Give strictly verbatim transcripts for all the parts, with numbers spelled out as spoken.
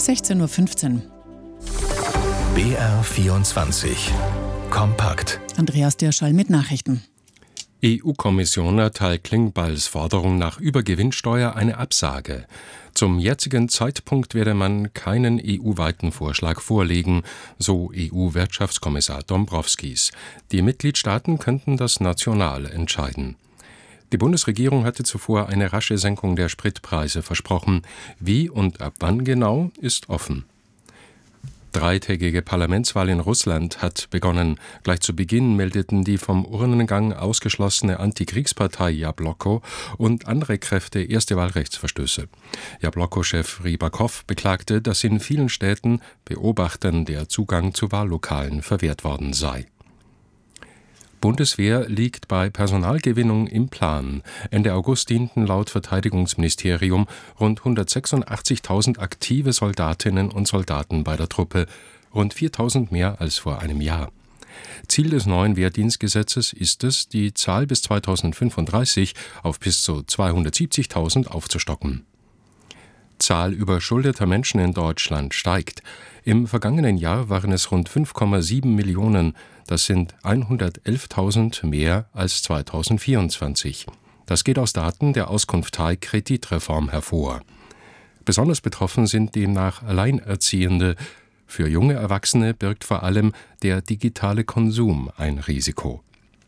sechzehn Uhr fünfzehn. B R vierundzwanzig. Kompakt. Andreas Dirschall mit Nachrichten. E U-Kommission erteilt Klingbeils Forderung nach Übergewinnsteuer eine Absage. Zum jetzigen Zeitpunkt werde man keinen E U-weiten Vorschlag vorlegen, so E U-Wirtschaftskommissar Dombrovskis. Die Mitgliedstaaten könnten das national entscheiden. Die Bundesregierung hatte zuvor eine rasche Senkung der Spritpreise versprochen. Wie und ab wann genau, ist offen. Dreitägige Parlamentswahl in Russland hat begonnen. Gleich zu Beginn meldeten die vom Urnengang ausgeschlossene Antikriegspartei Jabloko und andere Kräfte erste Wahlrechtsverstöße. Jabloko-Chef Rybakov beklagte, dass in vielen Städten Beobachtern der Zugang zu Wahllokalen verwehrt worden sei. Bundeswehr liegt bei Personalgewinnung im Plan. Ende August dienten laut Verteidigungsministerium rund hundertsechsundachtzigtausend aktive Soldatinnen und Soldaten bei der Truppe, rund viertausend mehr als vor einem Jahr. Ziel des neuen Wehrdienstgesetzes ist es, die Zahl bis zweitausendfünfunddreißig auf bis zu zweihundertsiebzigtausend aufzustocken. Zahl überschuldeter Menschen in Deutschland steigt. Im vergangenen Jahr waren es rund fünf Komma sieben Millionen. Das sind hundertelftausend mehr als zweitausendvierundzwanzig. Das geht aus Daten der Auskunftei Kreditreform hervor. Besonders betroffen sind demnach Alleinerziehende. Für junge Erwachsene birgt vor allem der digitale Konsum ein Risiko.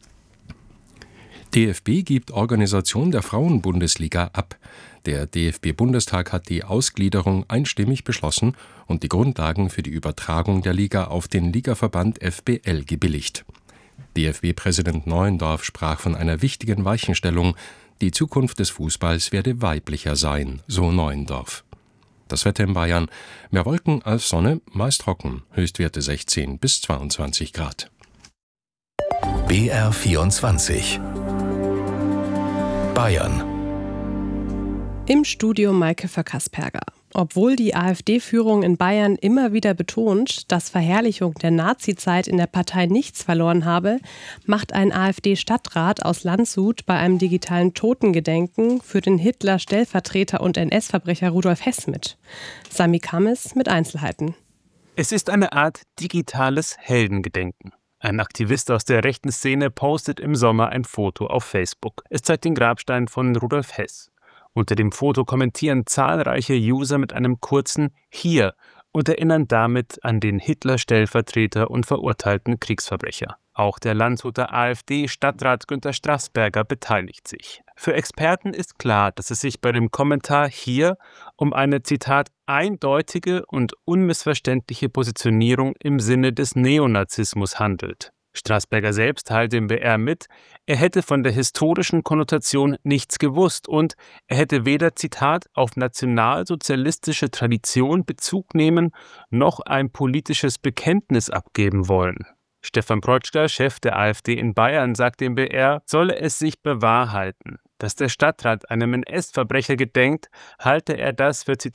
D F B gibt Organisation der Frauenbundesliga ab. Der D F B-Bundestag hat die Ausgliederung einstimmig beschlossen und die Grundlagen für die Übertragung der Liga auf den Ligaverband F B L gebilligt. D F B-Präsident Neuendorf sprach von einer wichtigen Weichenstellung. Die Zukunft des Fußballs werde weiblicher sein, so Neuendorf. Das Wetter in Bayern: mehr Wolken als Sonne, meist trocken, Höchstwerte sechzehn bis zweiundzwanzig Grad. B R vierundzwanzig. Bayern. Im Studio Maike Verkasperger. Obwohl die AfD-Führung in Bayern immer wieder betont, dass Verherrlichung der Nazizeit in der Partei nichts verloren habe, macht ein AfD-Stadtrat aus Landshut bei einem digitalen Totengedenken für den Hitler-Stellvertreter und N S-Verbrecher Rudolf Hess mit. Sami Kammes mit Einzelheiten. Es ist eine Art digitales Heldengedenken. Ein Aktivist aus der rechten Szene postet im Sommer ein Foto auf Facebook. Es zeigt den Grabstein von Rudolf Hess. Unter dem Foto kommentieren zahlreiche User mit einem kurzen „Hier“ und erinnern damit an den Hitler-Stellvertreter und verurteilten Kriegsverbrecher. Auch der Landshuter AfD-Stadtrat Günter Straßberger beteiligt sich. Für Experten ist klar, dass es sich bei dem Kommentar „Hier“ um eine, Zitat, eindeutige und unmissverständliche Positionierung im Sinne des Neonazismus handelt. Straßberger selbst teilt dem B R mit, er hätte von der historischen Konnotation nichts gewusst und er hätte weder, Zitat, auf nationalsozialistische Tradition Bezug nehmen, noch ein politisches Bekenntnis abgeben wollen. Stefan Preutschler, Chef der AfD in Bayern, sagt dem B R, solle es sich bewahrheiten, dass der Stadtrat einem N S-Verbrecher gedenkt, halte er das für, Zitat,